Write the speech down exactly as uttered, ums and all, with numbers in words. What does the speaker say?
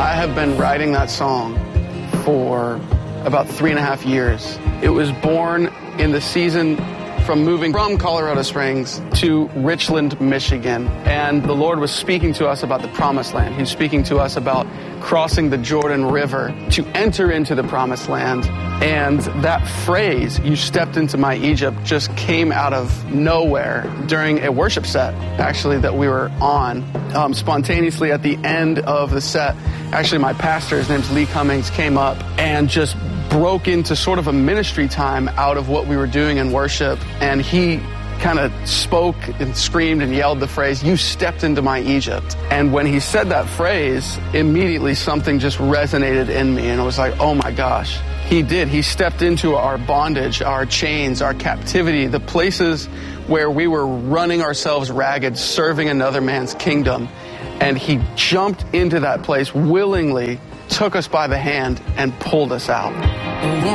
I have been writing that song for about three and a half years. It was born in the season from moving from Colorado Springs to Richland, Michigan. And the Lord was speaking to us about the Promised Land. He was speaking to us about crossing the Jordan River to enter into the Promised Land. And that phrase, "you stepped into my Egypt," just came out of nowhere during a worship set, actually, that we were on. Um, spontaneously at the end of the set, actually my pastor, his name's Lee Cummings, came up and just broke into sort of a ministry time out of what we were doing in worship. And he kind of spoke and screamed and yelled the phrase, "You stepped into my Egypt." And when he said that phrase, immediately something just resonated in me. And it was like, oh my gosh, he did. He stepped into our bondage, our chains, our captivity, the places where we were running ourselves ragged, serving another man's kingdom. And he jumped into that place willingly, took us by the hand, and pulled us out.